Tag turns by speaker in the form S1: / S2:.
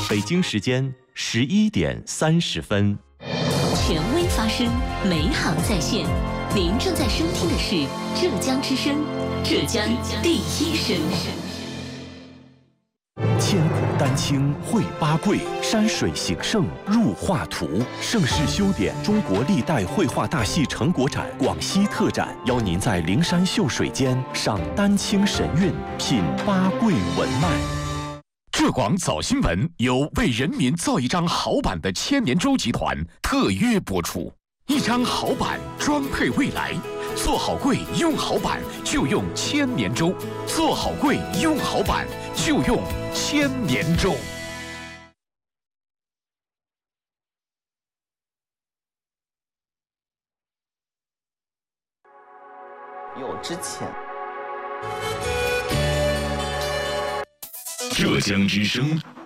S1: 北京时间11:30。
S2: 权威发声，美好在线。您正在收听的是浙江之声，浙江第一声。
S1: 千古丹青绘八桂，山水形胜入画图。盛世修典中国历代绘画大戏成果展广西特展，邀您在灵山秀水间赏丹青神韵，品八桂文脉。
S3: 浙广早新闻由为人民造一张好版的千年舟集团特约播出。一张好版，装配未来。做好柜，用好版就用千年舟；做好柜，用好版就用千年舟。
S4: 有之前。
S3: 浙江之声